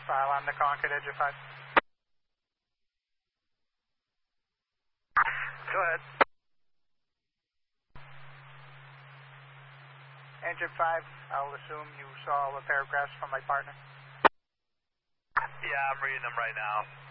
file on the Concord Edge of 5. Go ahead. Engine 5, I'll assume you saw all the paragraphs from my partner. Yeah, I'm reading them right now.